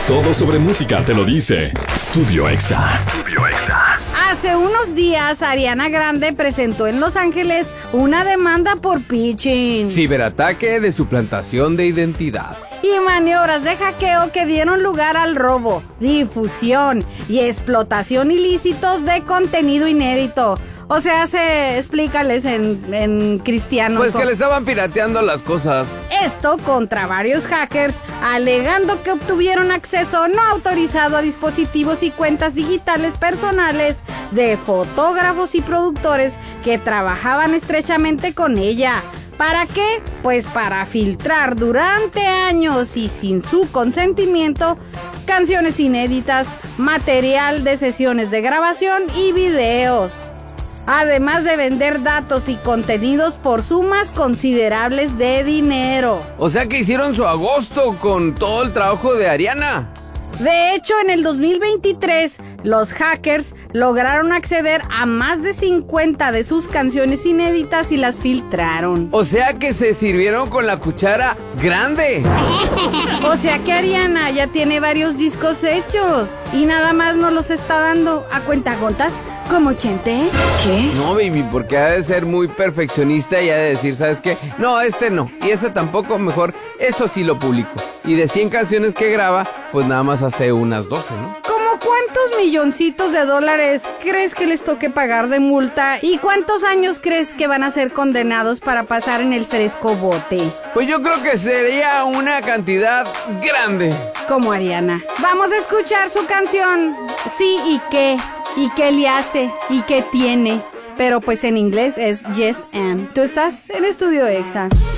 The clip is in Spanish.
Todo sobre música te lo dice Estudio Exa. Hace unos días, Ariana Grande presentó en Los Ángeles una demanda por phishing, ciberataque de suplantación de identidad y maniobras de hackeo que dieron lugar al robo, difusión y explotación ilícitos de contenido inédito. O sea, explícales en cristiano. Pues que le estaban pirateando las cosas. Esto contra varios hackers, alegando que obtuvieron acceso no autorizado a dispositivos y cuentas digitales personales de fotógrafos y productores que trabajaban estrechamente con ella. ¿Para qué? Pues para filtrar durante años y sin su consentimiento canciones inéditas, material de sesiones de grabación y videos. Además de vender datos y contenidos por sumas considerables de dinero. O sea que hicieron su agosto con todo el trabajo de Ariana. De hecho, en el 2023, los hackers lograron acceder a más de 50 de sus canciones inéditas y las filtraron. O sea que se sirvieron con la cuchara grande. O sea que Ariana ya tiene varios discos hechos y nada más nos los está dando a cuentagotas como Chente. ¿Qué? No, baby, porque ha de ser muy perfeccionista y ha de decir, ¿sabes qué? No, este no, y este tampoco, mejor esto sí lo publico. Y de 100 canciones que graba, pues nada más hace unas 12, ¿no? ¿Cómo cuántos milloncitos de dólares crees que les toque pagar de multa? ¿Y cuántos años crees que van a ser condenados para pasar en el fresco bote? Pues yo creo que sería una cantidad grande. Como Ariana. Vamos a escuchar su canción. Sí, ¿y qué? ¿Y qué le hace? ¿Y qué tiene? Pero pues en inglés es Yes and. Tú estás en Estudio Exa.